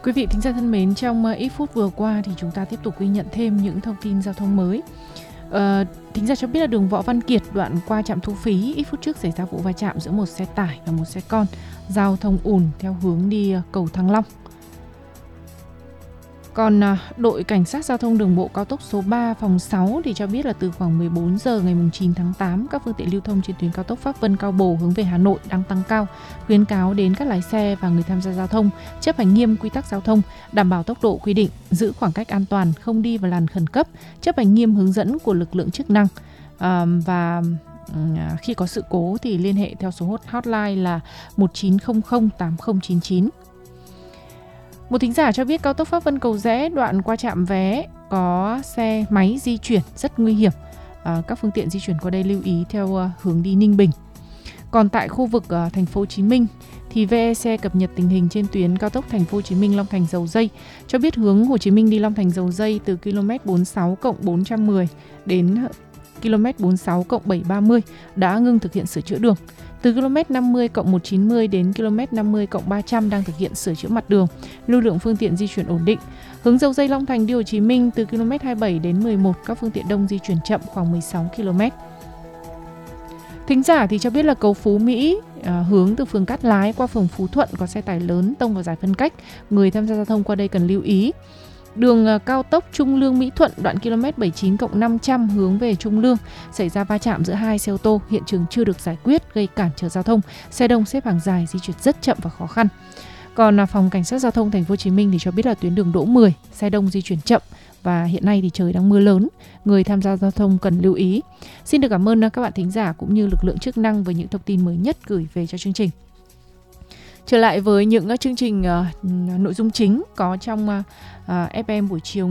Quý vị thính giả thân mến, trong ít phút vừa qua thì chúng ta tiếp tục ghi nhận thêm những thông tin giao thông mới. Thính giả cho biết là đường Võ Văn Kiệt đoạn qua trạm thu phí, ít phút trước xảy ra vụ va chạm giữa một xe tải và một xe con, giao thông ùn theo hướng đi cầu Thăng Long. Còn đội cảnh sát giao thông đường bộ cao tốc số 3 phòng 6 thì cho biết là từ khoảng 14 giờ ngày 9 tháng 8, các phương tiện lưu thông trên tuyến cao tốc Pháp Vân Cao Bồ hướng về Hà Nội đang tăng cao, khuyến cáo đến các lái xe và người tham gia giao thông chấp hành nghiêm quy tắc giao thông, đảm bảo tốc độ quy định, giữ khoảng cách an toàn, không đi vào làn khẩn cấp, chấp hành nghiêm hướng dẫn của lực lượng chức năng. Và khi có sự cố thì liên hệ theo số hotline là 1900 8099. Một thính giả cho biết cao tốc Pháp Vân Cầu Giẽ đoạn qua trạm Vé có xe máy di chuyển rất nguy hiểm. Các phương tiện di chuyển qua đây lưu ý theo hướng đi Ninh Bình. Còn tại khu vực thành phố Hồ Chí Minh thì VEC cập nhật tình hình trên tuyến cao tốc thành phố Hồ Chí Minh Long Thành Dầu Dây, cho biết hướng Hồ Chí Minh đi Long Thành Dầu Dây từ km 46+410 đến km 46+730 đã ngưng thực hiện sửa chữa đường. Từ km 50+190 đến km 50+300 đang thực hiện sửa chữa mặt đường, lưu lượng phương tiện di chuyển ổn định. Hướng Dầu Dây Long Thành đi Hồ Chí Minh từ km 27 đến 11, các phương tiện đông di chuyển chậm khoảng 16 km. Thính giả thì cho biết là cầu Phú Mỹ hướng từ phường Cát Lái qua phường Phú Thuận có xe tải lớn tông vào giải phân cách, người tham gia giao thông qua đây cần lưu ý. Đường cao tốc Trung Lương Mỹ Thuận đoạn km 79+500 hướng về Trung Lương xảy ra va chạm giữa hai xe ô tô, hiện trường chưa được giải quyết, gây cản trở giao thông, xe đông xếp hàng dài, di chuyển rất chậm và khó khăn. Còn phòng cảnh sát giao thông thành phố Hồ Chí Minh thì cho biết là tuyến đường Đỗ 10, xe đông di chuyển chậm và hiện nay thì trời đang mưa lớn, người tham gia giao thông cần lưu ý. Xin được cảm ơn các bạn thính giả cũng như lực lượng chức năng với những thông tin mới nhất gửi về cho chương trình. Trở lại với những chương trình nội dung chính có trong FM buổi chiều